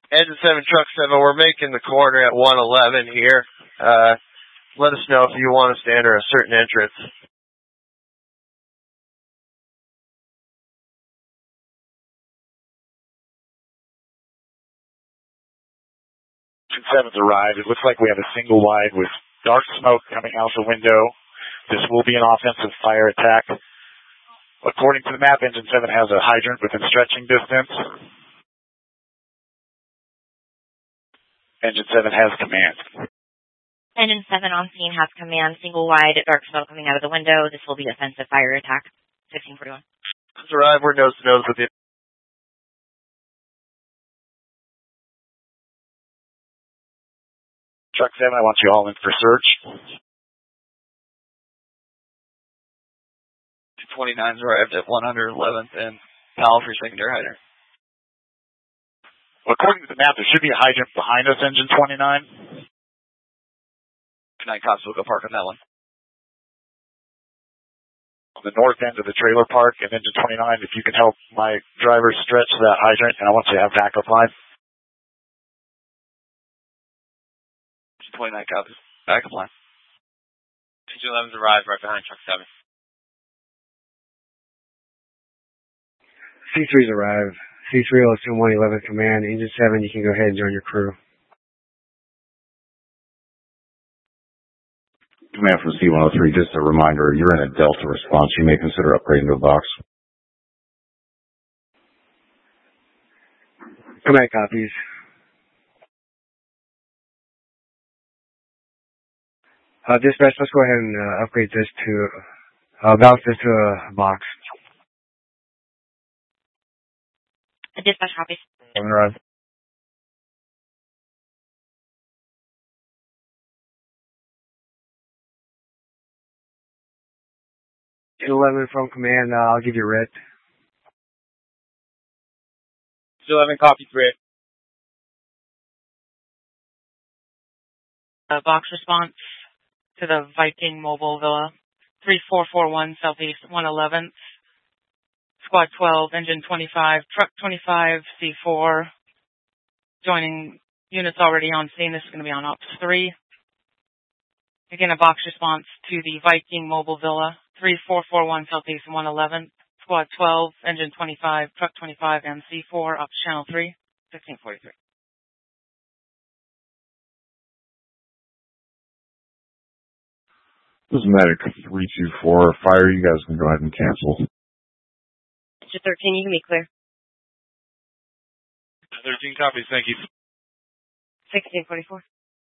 Engine 7, Truck 7, we're making the corner at 111 here. Let us know if you want us to enter a certain entrance. Engine 7's arrived. It looks like we have a single wide with dark smoke coming out the window. This will be an offensive fire attack. According to the map, Engine 7 has a hydrant within stretching distance. Engine 7 has command. Engine 7 on scene has command. Single wide, dark smoke coming out of the window. This will be offensive fire attack. 1541. Let's arrive. We're nose to nose with you. Truck 7, I want you all in for search. 29's arrived at 111th and Powell for secondary hydrant. Well, according to the map, there should be a hydrant behind us, Engine 29. Good night, cops. We'll go park on that one. On the north end of the trailer park, and Engine 29, if you can help my driver stretch that hydrant, and I want you to have backup line. Engine 29 copies. Backup line. Engine 11's arrived right behind Truck 7. C3's arrived. C3 will assume 111 command. Engine 7, you can go ahead and join your crew. Command from C103, just a reminder, you're in a Delta response. You may consider upgrading to a box. Command copies. Dispatch, let's go ahead and upgrade this to, bounce this to a box. Dispatch copies. Arrived. Engine 11 from command, I'll give you red. 11 copies, red. Box response to the Viking Mobile Villa, 3441 Southeast 111th. Squad 12, Engine 25, Truck 25, C4, joining units already on scene. This is going to be on Ops 3. Again, a box response to the Viking Mobile Villa, 3441 Southeast 111th, Squad 12, Engine 25, Truck 25, and C4, Ops Channel 3, 1543. This is Medic 324. Fire, you guys can go ahead and cancel. 13, you can be clear. 13 copies, thank you. 1644.